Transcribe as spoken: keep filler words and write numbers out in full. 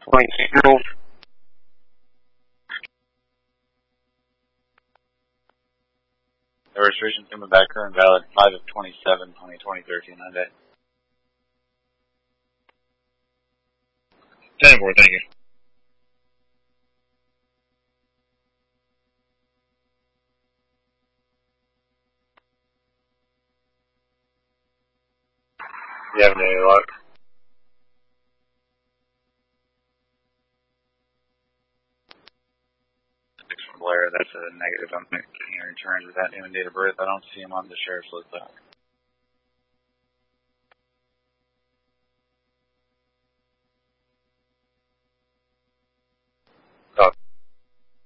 twenty-two. The registration coming back current valid five of twenty-seven on the twenty thirteen Hyundai. ten four, thank you. You have any luck? Six from Blair, that's a negative. I'm getting your returns with that name and date of birth. I don't see him on the sheriff's list.